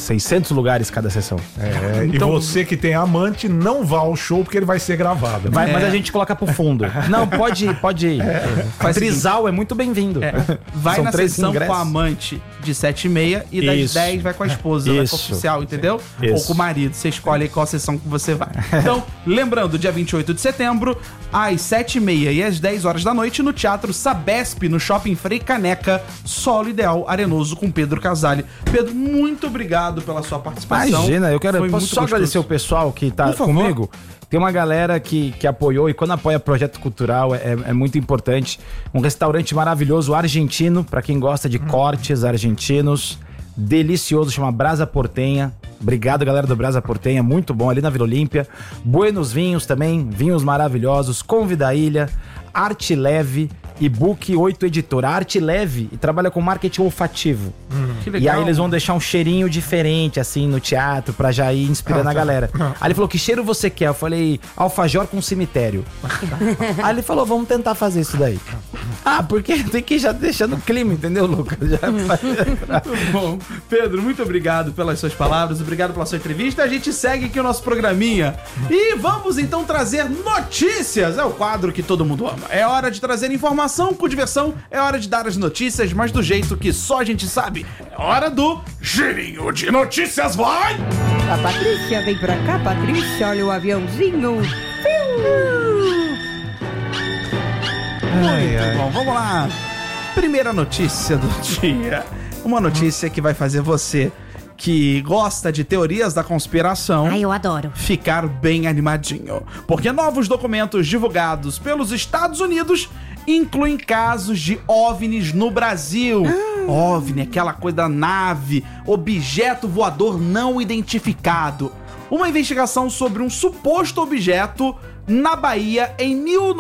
600 lugares cada sessão. Então, e você que tem amante, não vá ao show porque ele vai ser gravado. Vai, mas a gente coloca pro fundo. Não, pode ir. Trisal é muito bem-vindo. Vai São na 3 sessão ingressos. com a amante de 7h30 e das 10 vai com a esposa, vai com o oficial, entendeu? Ou com o marido. Você escolhe aí qual sessão que você vai. Então, lembrando, dia 28 de setembro, às 7h30 e às 10 horas da noite, no Teatro Sabesp, no Shopping Frei Caneca, Solo Ideal Arenoso, com Pedro Casale. Pedro, muito obrigado pela sua participação. Imagina, eu Foi posso só agradecer o pessoal que tá comigo? Tem uma galera que apoiou, e quando apoia projeto cultural é muito importante. Um restaurante maravilhoso, argentino, pra quem gosta de cortes argentinos, delicioso, chama Brasa Portenha. Obrigado, galera do Brasa Portenha, muito bom, ali na Vila Olímpia. Buenos Vinhos também, vinhos maravilhosos. Convida Ilha, Arte Leve e Book 8 Editora. Arte Leve e trabalha com marketing olfativo. Que legal. E aí eles vão deixar um cheirinho diferente, assim, no teatro, pra já ir inspirando a galera. Aí ele falou, que cheiro você quer? Eu falei, alfajor com cemitério. Aí ele falou, vamos tentar fazer isso daí. Porque tem que ir já deixando o clima, entendeu, Lucas? Muito bom. Pedro, muito obrigado pelas suas palavras, obrigado pela sua entrevista. A gente segue aqui o nosso programinha. E vamos então trazer notícias. É o quadro que todo mundo ama. É hora de trazer informação com diversão, é hora de dar as notícias, mas do jeito que só a gente sabe. É hora do Girinho de Notícias, vai! A Patrícia, vem pra cá, Patrícia, olha o aviãozinho. Muito bom, vamos lá. Primeira notícia do dia. Uma notícia que vai fazer você que gosta de teorias da conspiração... Ai, eu adoro. ...ficar bem animadinho. Porque novos documentos divulgados pelos Estados Unidos incluem casos de OVNIs no Brasil. OVNI, aquela coisa da nave, objeto voador não identificado. Uma investigação sobre um suposto objeto na Bahia em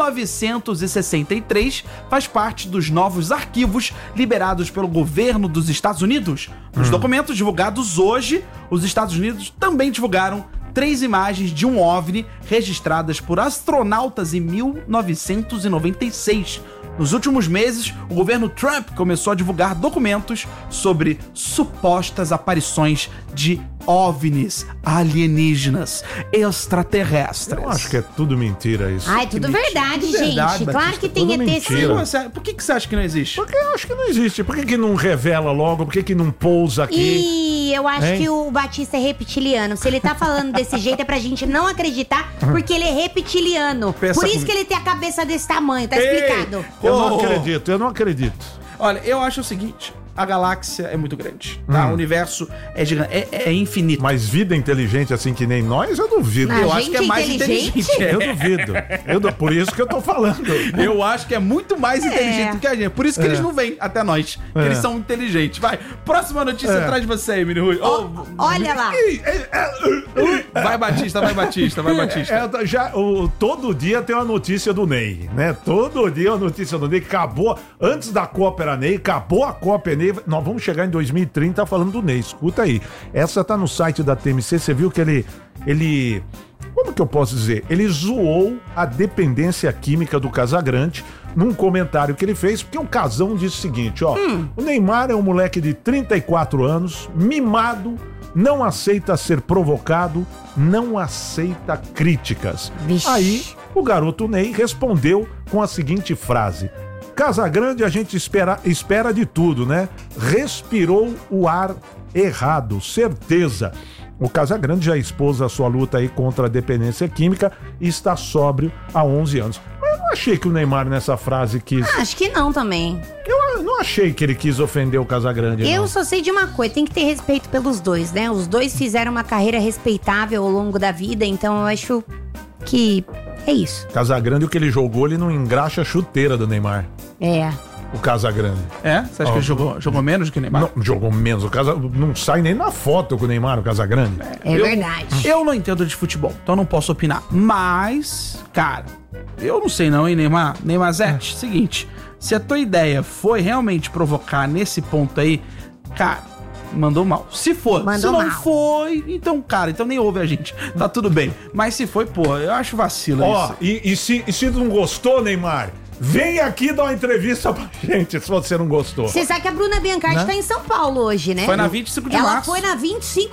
1963 faz parte dos novos arquivos liberados pelo governo dos Estados Unidos. Nos documentos divulgados hoje, os Estados Unidos também divulgaram 3 imagens de um OVNI registradas por astronautas em 1996. Nos últimos meses, o governo Trump começou a divulgar documentos sobre supostas aparições de OVNIs, alienígenas, extraterrestres. Eu acho que é tudo mentira isso. Ai, tudo verdade, gente. Verdade, claro Batista, que tem tudo ET sim. mentira. Por que você acha que não existe? Porque eu acho que não existe. Por que não revela logo? Por que não pousa aqui? E eu acho Hein? que o Batista é reptiliano. Se ele tá falando desse jeito é pra gente não acreditar, porque ele é reptiliano. Pensa Por isso comigo. que ele tem a cabeça desse tamanho, tá explicado. Eu não acredito. Olha, eu acho o seguinte... A galáxia é muito grande, tá? O universo é gigante, é infinito. Mas vida inteligente assim que nem nós, eu duvido. Ah, Eu acho que é gente mais inteligente? inteligente. Eu duvido. Por isso que eu tô falando. Eu acho que é muito mais inteligente do que a gente. Por isso que eles não vêm até nós. Que eles são inteligentes. Vai, próxima notícia atrás de você aí, Mini Rui. Olha lá. Vai, Batista. Todo dia tem uma notícia do Ney, né? Todo dia uma notícia do Ney. Acabou, antes da Copa era Ney, acabou a Copa é Ney. Nós vamos chegar em 2030 falando do Ney. Escuta aí. Essa tá no site da TMC. Você viu que ele... Como que eu posso dizer? Ele zoou a dependência química do Casagrande num comentário que ele fez, porque o Casão disse o seguinte, ó. O Neymar é um moleque de 34 anos, mimado, não aceita ser provocado, não aceita críticas. Vixe. Aí, o garoto Ney respondeu com a seguinte frase: Casagrande, a gente espera de tudo, né? Respirou o ar errado, certeza. O Casagrande já expôs a sua luta aí contra a dependência química e está sóbrio há 11 anos. Mas eu não achei que o Neymar nessa frase quis... Acho que não também. Eu não achei que ele quis ofender o Casagrande. Eu não. só sei de uma coisa, tem que ter respeito pelos dois, né? Os dois fizeram uma carreira respeitável ao longo da vida, então eu acho que é isso. Casagrande, o que ele jogou, ele não engraxa a chuteira do Neymar. É. O Casagrande. É? Você acha que ele jogou menos que o Neymar? Não, jogou menos. Não sai nem na foto com o Neymar, o Casagrande. É verdade. Eu não entendo de futebol, então não posso opinar. Mas, cara, eu não sei não, hein, Neymar? Neymarzete, seguinte, se a tua ideia foi realmente provocar nesse ponto aí, cara, mandou mal. Se for, Mandou se não mal. foi, então, cara, então nem ouve a gente. Tá tudo bem. Mas se foi, pô, eu acho vacilo isso. E se não gostou, Neymar, vem aqui dar uma entrevista pra gente, se você não gostou. Você sabe que a Bruna Biancardi tá em São Paulo hoje, né? Foi na 25 de Ela março. foi na 25